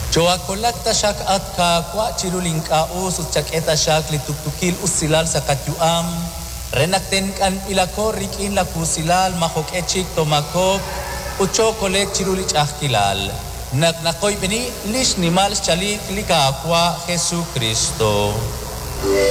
Joakolak tasyak at kwa chiruling kaus utsak etasak lituktukil usilal sa katyuam. Renakten kan ilako rikin laku silal mahok echik tomakok. Ucho kolek chirulich ahkilal. Naknakoy bini lish nimal chalik lika kwa Jesucristo.